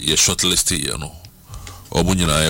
ye shortlisted you know omunyina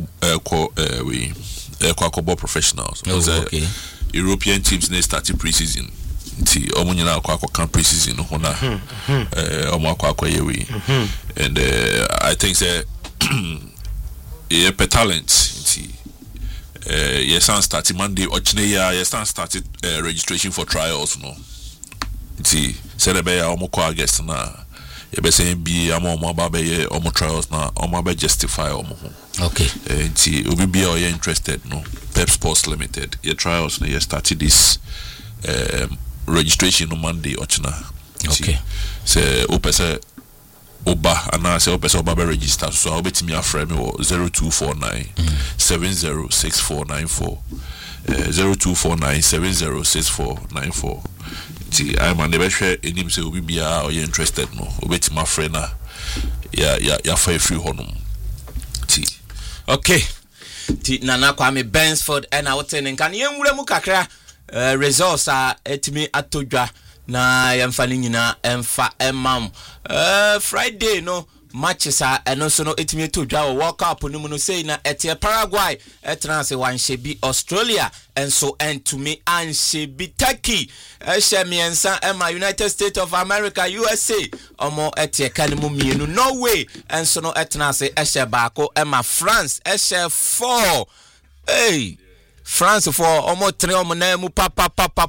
ekwa professionals okay. European teams they started pre-season nti omunyina akwa pre-season ho na akwa yewe and I think say ye talent nti yes and started Monday ochneya yes and started registration for trials no nti selebe ya omukwa guest na be saying be omo babe omo trials na omo be justify omo okay nti obi be or interested no Pep Sports Limited your trials na you started this registration on Monday ochna okay say opese oba ana say opese oba be register so obetimi aframe 0249 706494 0249 706494 ti I man never share enim say obi bia or you interested no obeti my friend na ya fa free honum ti okay ti Nana Kwame Bensford and Awoten nkan yenwure mu kakra results are etimi atodwa na yemfa ni nyina emfa emam Friday no matches are eno so no etimi atodwa World Cup no mu no say na etie Paraguay etrance wanshebi Australia and so entumi anshebi Turkey Shemiensa Emma United States of America USA omo etie kanimu mienu Norway and so no etrance bako Emma France 4 hey France for omo 3 omo na mu papa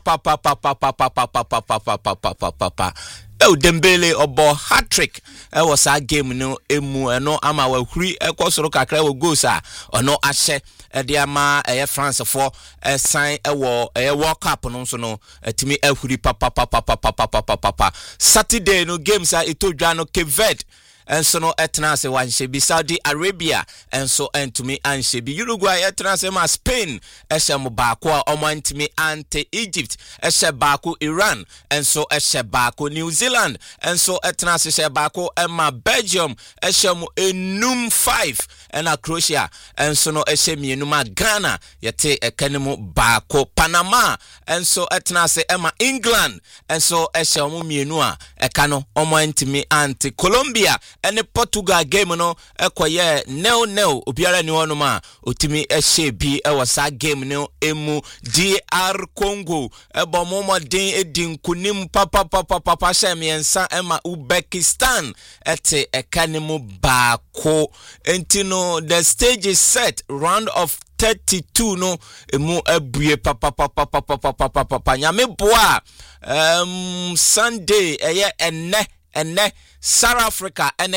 Dembele obo hat-trick was a game no emu eno ama wahuri ekosoro kakra wo goals a ono ahye de ama France for sign wo World Cup no so no timi ahuri papa Saturday no games a etodwa no Cape Verde and so no etnase wanshebi Saudi Arabia and so entumi anshebi Uruguay etnase ma Spain eshem baako a omantimi ante Egypt eshe baako Iran and so eshe baako New Zealand and so etnase eshe baako ema Belgium eshem enum 5 and Croatia and so no eshe mienuma Ghana yete ekanemu baako Panama and so etnase ema England and so eshem mienu a ekano omantimi ante Colombia and Portugal game no ekoye nil obiara ni wonu ma otimi ehye bi ewasa game no emu DR Congo ebomomo den edinkunim papa shemiensa ema Uzbekistan ete ekanemu baako entino the stage is set round of 32 no emu abue papa nyame boa Sunday eye enne South Africa and